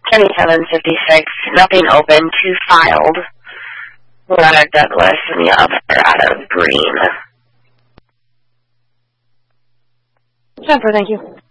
7756, nothing open, 2 filed. One out of Douglas and the other out of Green. Jennifer, thank you.